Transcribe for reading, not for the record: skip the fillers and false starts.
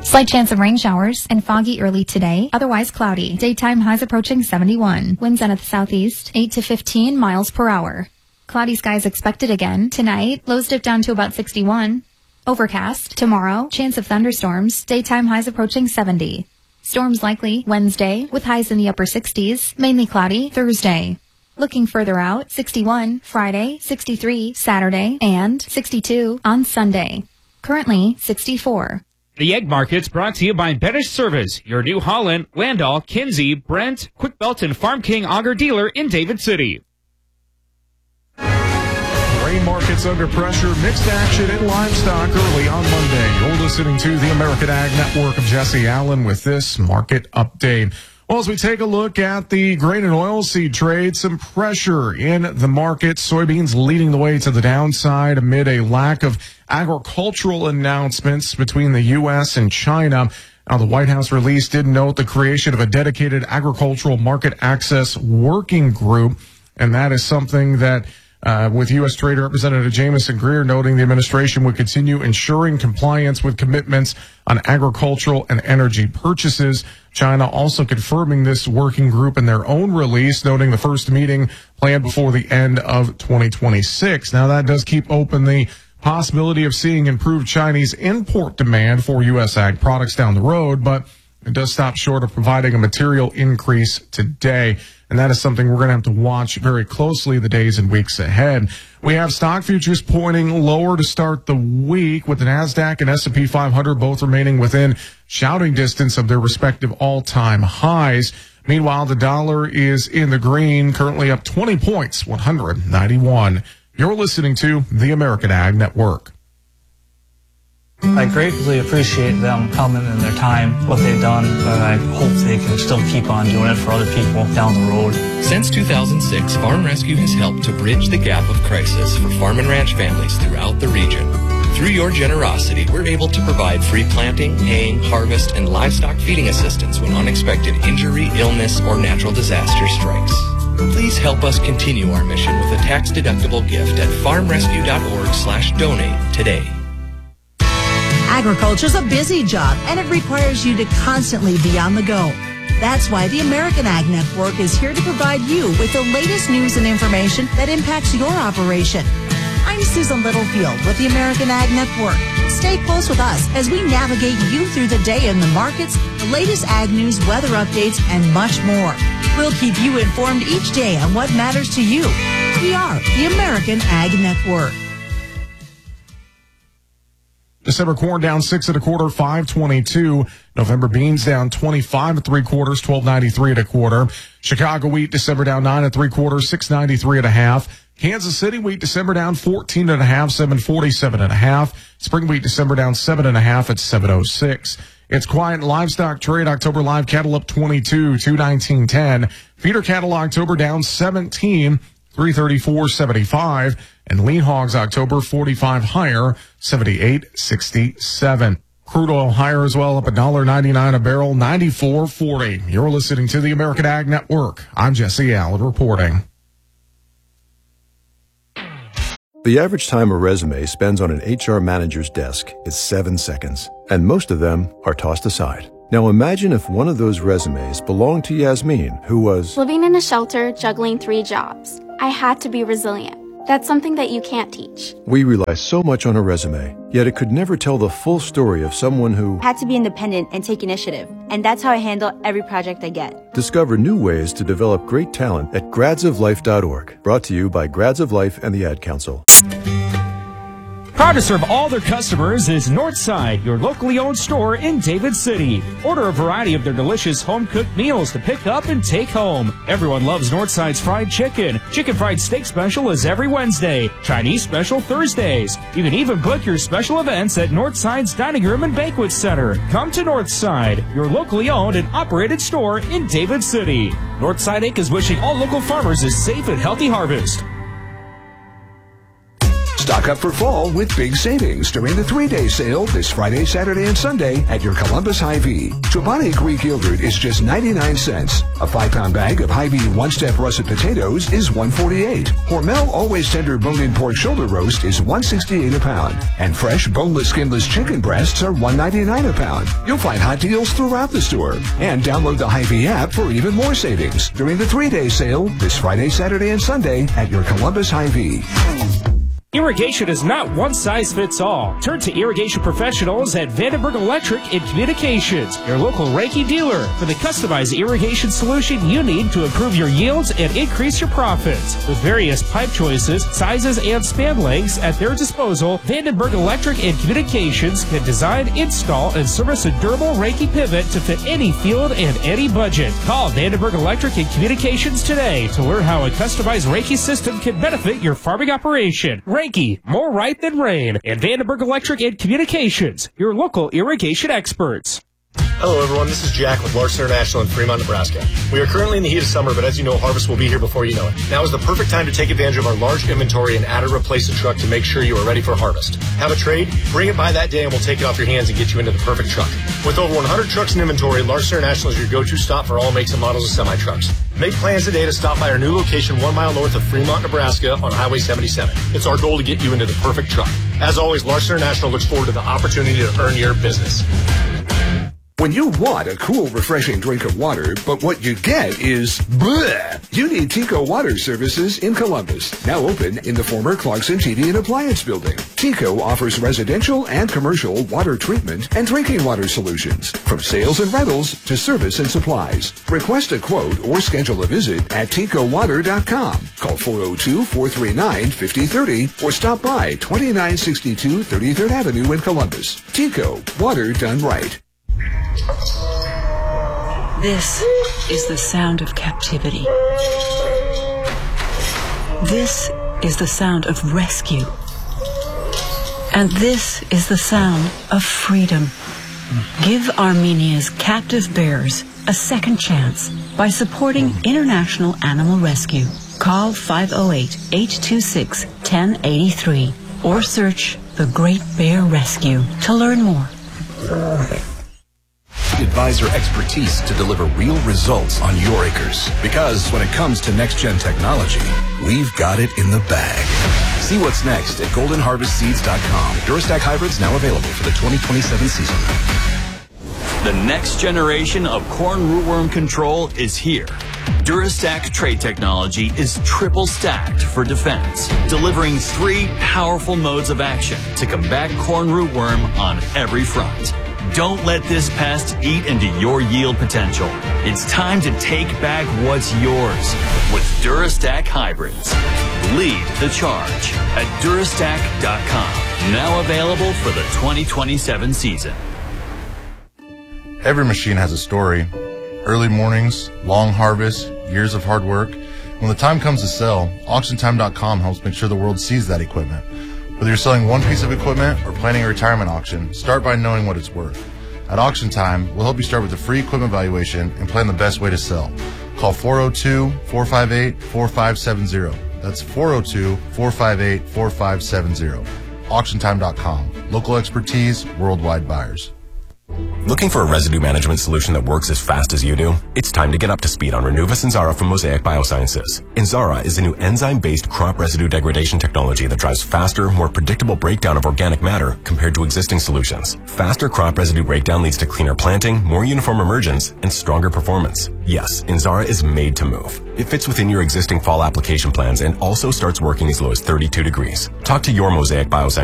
Slight chance of rain showers and foggy early today, otherwise cloudy. Daytime highs approaching 71. Winds out of the southeast, 8 to 15 miles per hour. Cloudy skies expected again. Tonight, lows dip down to about 61. Overcast. Tomorrow, chance of thunderstorms. Daytime highs approaching 70. Storms likely Wednesday with highs in the upper 60s. Mainly cloudy Thursday. Looking further out, 61 Friday, 63 Saturday, and 62 on Sunday. Currently 64. The Egg Market's brought to you by Benesch Service, your New Holland, Landau, Kinsey, Brent, Quick Belt, and Farm King Auger dealer in David City. Grain markets under pressure, mixed action in livestock early on Monday. You're listening to the American Ag Network. Of Jesse Allen with this market update. Well, as we take a look at the grain and oilseed trade, some pressure in the market. Soybeans leading the way to the downside amid a lack of agricultural announcements between the U.S. and China. Now, the White House release did note the creation of a dedicated agricultural market access working group, and that is something that with U.S. Trade Representative Jamison Greer noting the administration would continue ensuring compliance with commitments on agricultural and energy purchases. China also confirming this working group in their own release, noting the first meeting planned before the end of 2026. Now, that does keep open the possibility of seeing improved Chinese import demand for U.S. ag products down the road, but it does stop short of providing a material increase today. And that is something we're going to have to watch very closely the days and weeks ahead. We have stock futures pointing lower to start the week, with the NASDAQ and S&P 500 both remaining within shouting distance of their respective all-time highs. Meanwhile, the dollar is in the green, currently up 20 points, 191. You're listening to the American Ag Network. I greatly appreciate them coming and their time, what they've done, but I hope they can still keep on doing it for other people down the road. Since 2006, Farm Rescue has helped to bridge the gap of crisis for farm and ranch families throughout the region. Through your generosity, we're able to provide free planting, haying, harvest, and livestock feeding assistance when unexpected injury, illness, or natural disaster strikes. Please help us continue our mission with a tax-deductible gift at farmrescue.org/donate today. Agriculture's a busy job, and it requires you to constantly be on the go. That's why the American Ag Network is here to provide you with the latest news and information that impacts your operation. I'm Susan Littlefield with the American Ag Network. Stay close with us as we navigate you through the day in the markets, the latest ag news, weather updates, and much more. We'll keep you informed each day on what matters to you. We are the American Ag Network. December corn down 6 1/4, $5.22. November beans down 25 3/4, $12.93 1/4. Chicago wheat December down 9 3/4, $6.93 1/2. Kansas City wheat December down 14 1/2, $7.47 1/2. Spring wheat December down 7 1/2 at $7.06. It's quiet livestock trade. October live cattle up 22, $219.10. Feeder cattle October down 17, $334.75. And lean hogs October 45 higher, 78.67. Crude oil higher as well, up $1.99 a barrel, 94.40. You're listening to the American Ag Network. I'm Jesse Allen reporting. The average time a resume spends on an HR manager's desk is 7 seconds, and most of them are tossed aside. Now imagine if one of those resumes belonged to Yasmin, who was living in a shelter, juggling 3 jobs. I had to be resilient. That's something that you can't teach. We rely so much on a resume, yet it could never tell the full story of someone who had to be independent and take initiative. And that's how I handle every project I get. Discover new ways to develop great talent at gradsoflife.org. Brought to you by Grads of Life and the Ad Council. Proud to serve all their customers is Northside, your locally owned store in David City. Order a variety of their delicious home-cooked meals to pick up and take home. Everyone loves Northside's fried chicken. Chicken fried steak special is every Wednesday. Chinese special Thursdays. You can even book your special events at Northside's Dining Room and Banquet Center. Come to Northside, your locally owned and operated store in David City. Northside Inc. is wishing all local farmers a safe and healthy harvest. Stock up for fall with big savings during the 3-day sale this Friday, Saturday, and Sunday at your Columbus Hy-Vee. Chobani Greek yogurt is just 99 cents. A 5-pound bag of Hy-Vee one-step russet potatoes is $1.48. Hormel Always Tender bone-in pork shoulder roast is $1.68 a pound. And fresh boneless, skinless chicken breasts are $1.99 a pound. You'll find hot deals throughout the store. And download the Hy-Vee app for even more savings during the 3-day sale this Friday, Saturday, and Sunday at your Columbus Hy-Vee. Irrigation is not one size fits all. Turn to irrigation professionals at Vandenberg Electric and Communications, your local Reiki dealer, for the customized irrigation solution you need to improve your yields and increase your profits. With various pipe choices, sizes, and span lengths at their disposal, Vandenberg Electric and Communications can design, install, and service a durable Reiki pivot to fit any field and any budget. Call Vandenberg Electric and Communications today to learn how a customized Reiki system can benefit your farming operation. Reiki, more right than rain, and Vandenberg Electric and Communications, your local irrigation experts. Hello everyone, this is Jack with Larson International in Fremont, Nebraska. We are currently in the heat of summer, but as you know, harvest will be here before you know it. Now is the perfect time to take advantage of our large inventory and add or replace a truck to make sure you are ready for harvest. Have a trade? Bring it by that day and we'll take it off your hands and get you into the perfect truck. With over 100 trucks in inventory, Larson International is your go-to stop for all makes and models of semi-trucks. Make plans today to stop by our new location 1 mile north of Fremont, Nebraska on Highway 77. It's our goal to get you into the perfect truck. As always, Larson International looks forward to the opportunity to earn your business. When you want a cool, refreshing drink of water, but what you get is bleh, you need Tico Water Services in Columbus, now open in the former Clarkson TV and Appliance Building. Tico offers residential and commercial water treatment and drinking water solutions, from sales and rentals to service and supplies. Request a quote or schedule a visit at ticowater.com. Call 402-439-5030 or stop by 2962 33rd Avenue in Columbus. Tico, water done right. This is the sound of captivity. This is the sound of rescue. And this is the sound of freedom. Give Armenia's captive bears a second chance by supporting International Animal Rescue. Call 508-826-1083 or search The Great Bear Rescue to learn more. Advisor expertise to deliver real results on your acres. Because when it comes to next-gen technology, we've got it in the bag. See what's next at goldenharvestseeds.com. Durastack hybrids now available for the 2027 season. The next generation of corn rootworm control is here. Durastack trait technology is triple stacked for defense, delivering 3 powerful modes of action to combat corn rootworm on every front. Don't let this pest eat into your yield potential. It's time to take back what's yours with Durastack hybrids. Lead the charge at Durastack.com. Now available for the 2027 season. Every machine has a story. Early mornings, long harvests, years of hard work. When the time comes to sell, AuctionTime.com helps make sure the world sees that equipment. Whether you're selling one piece of equipment or planning a retirement auction, start by knowing what it's worth. At Auction Time, we'll help you start with a free equipment valuation and plan the best way to sell. Call 402-458-4570. That's 402-458-4570. AuctionTime.com. Local expertise, worldwide buyers. Looking for a residue management solution that works as fast as you do? It's time to get up to speed on Renuvus Inzara from Mosaic Biosciences. Inzara is a new enzyme-based crop residue degradation technology that drives faster, more predictable breakdown of organic matter compared to existing solutions. Faster crop residue breakdown leads to cleaner planting, more uniform emergence, and stronger performance. Yes, Inzara is made to move. It fits within your existing fall application plans and also starts working as low as 32 degrees. Talk to your Mosaic Biosciences